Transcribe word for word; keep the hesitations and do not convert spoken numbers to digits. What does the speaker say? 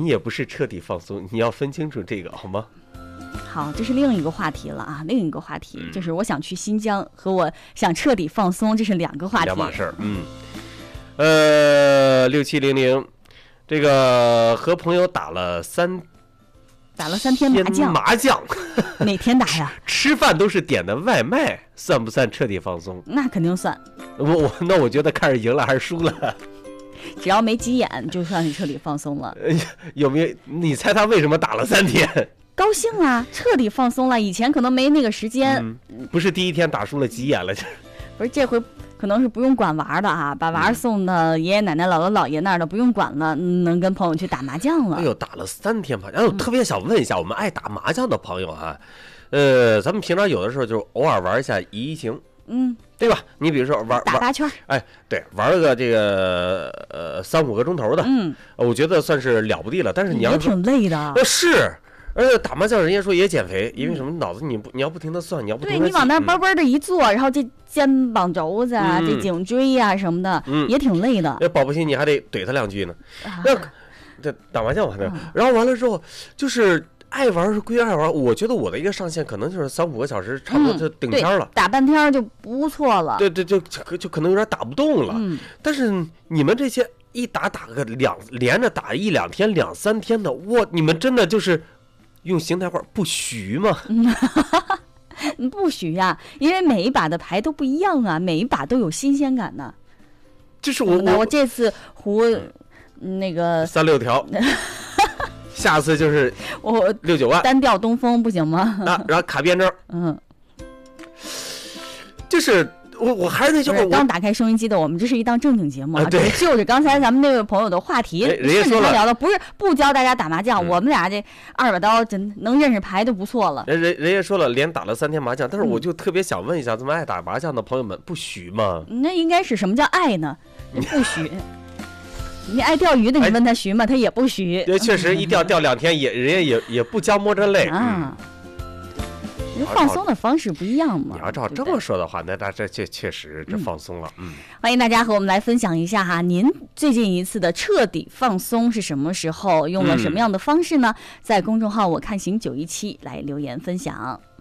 你也不是彻底放松，你要分清楚这个好吗？ 好，这是另一个话题了啊，另一个话题、嗯、就是我想去新疆和我想彻底放松，这是两个话题， 两码事儿。嗯，呃，六七零零，这个和朋友打了三打了三天麻将， 麻将哪天打呀？ 吃饭都是点的外卖，算不算彻底放松？ 那肯定算。 我我那我觉得看是赢了还是输了， 只要没急眼，就算是彻底放松了。 有没有？你猜他为什么打了三天？ 高兴啊，彻底放松了。以前可能没那个时间、 嗯，不是第一天打输了急眼了， 不是这回可能是不用管娃的啊，把娃送到爷爷奶奶、姥姥姥爷那儿的，不用管了，能跟朋友去打麻将了。 哎呦，打了三天麻将，哎，我特别想问一下，我们爱打麻将的朋友啊，呃，咱们平常有的时候就偶尔玩一下移移情， 嗯， 对吧？你比如说玩打八圈， 哎，对，玩个这个呃三五个钟头的， 嗯， 我觉得算是了不地了。但是你要也挺累的， 呃是。而且打麻将，人家说也减肥，因为什么？脑子你不你要不停的算，你要不停的对你往那嘣嘣的一坐，然后这肩膀轴子啊、 嗯、 这颈椎呀、啊、什么的，嗯，也挺累的。 那保不齐你还得怼他两句呢。 啊、 那这打麻将完了，然后完了之后，就是爱玩是归爱玩，我觉得我的一个上限可能就是三五个小时，差不多就顶天了、 嗯，打半天就不错了。 对对，就就可能有点打不动了。 嗯， 但是你们这些一打打个两连着打一两天、两三天的，哇，你们真的就是。用邢台话不徐吗？ 不徐呀、啊，因为每一把的牌都不一样啊，每一把都有新鲜感呢。 就是我， 我我这次胡、嗯、那个三六条，下次就是我六九万单调东风不行吗？ 啊，然后卡边针， 嗯， 就是。我我还是那句话， 刚打开收音机的我们，这是一档正经节目啊， 对， 就是刚才咱们那位朋友的话题， 人家说了聊的不是不教大家打麻将，嗯、我们俩这二把刀真能认识牌就不错了。 人人人家说了，连打了三天麻将，但是我就特别想问一下，这么爱打麻将的朋友们，不许吗？ 那应该是什么叫爱呢？不许。你爱钓鱼的，你问他许吗？他也不许。 对，确实一钓钓两天也，人家也也不将摸着累啊。人放松的方式不一样嘛。 你要照这么说的话，那那这这确实这放松了。嗯， 欢迎大家和我们来分享一下哈，您最近一次的彻底放松是什么时候？用了什么样的方式呢？嗯、在公众号我看行九一七来留言分享。